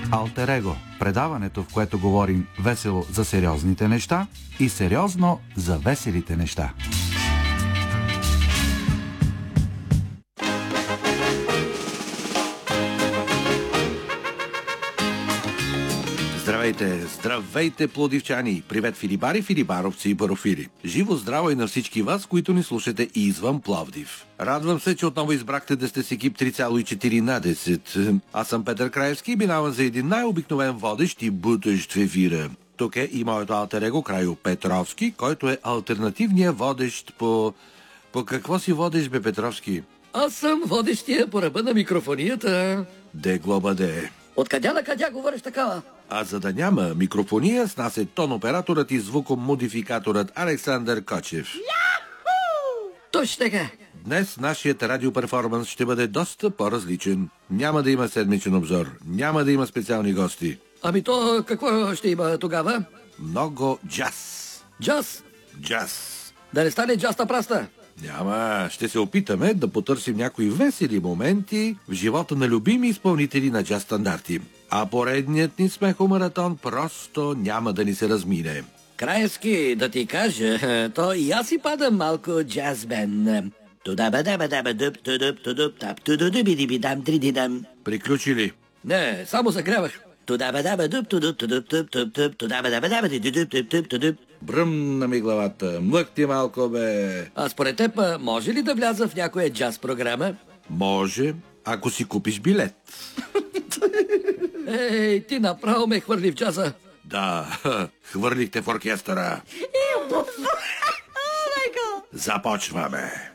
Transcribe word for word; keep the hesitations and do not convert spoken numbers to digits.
Алтер Его, предаването, в което говорим весело за сериозните неща и сериозно за веселите неща. Здравейте, здравейте, плодивчани! Привет, филибари, филибаровци и барофили! Живо здраво и на всички вас, които ни слушате и извън Пловдив. Радвам се, че отново избрахте да сте с екип три цяло и четири на десет. Аз съм Петър Краевски и минавам за един най-обикновен водещ и бутащ в ефира. Тук е и моето алтер его Крайо Петровски, който е алтернативният водещ по... По какво си водещ, бе, Петровски? Аз съм водещия по ръба на микрофонията. Де глоба де. Откъде на къде говориш такава? А за да няма микрофония, с нас е тон-операторът и звукомодификаторът Александър Кочев. Яху! Точно така. Днес нашият радиоперформанс ще бъде доста по-различен. Няма да има седмичен обзор, няма да има специални гости. Ами то какво ще има тогава? Много джаз. Джаз? Джаз. Да не стане джаз на праста? Няма, ще се опитаме да потърсим някои весели моменти в живота на любими изпълнители на джаз стандарти. А поредният ни смехомаратон просто няма да ни се размине. Краевски, да ти кажа, то и аз си падам малко джазбен. Приключили? Не, само загрявах. Бръмна ми главата, млъкти малко, бе. А според теб, може ли да вляза в някоя джаз програма? Може, ако си купиш билет. Ей, ти направо ме хвърли в джаза. Да, хвърлихте в оркестъра. Започваме.